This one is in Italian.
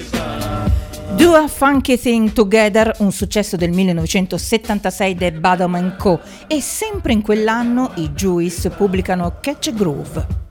Do a Funky Thing Together, un successo del 1976 dei Badham & Co. E sempre in quell'anno i Juice pubblicano Catch a Groove.